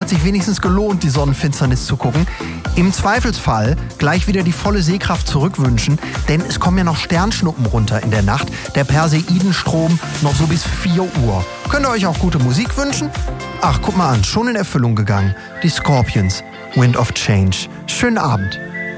Hat sich wenigstens gelohnt, die Sonnenfinsternis zu gucken. Im Zweifelsfall gleich wieder die volle Sehkraft zurückwünschen, denn es kommen ja noch Sternschnuppen runter in der Nacht. Der Perseidenstrom noch so bis 4 Uhr. Könnt ihr euch auch gute Musik wünschen? Ach, guck mal an, schon in Erfüllung gegangen. Die Scorpions, Wind of Change. Schönen Abend.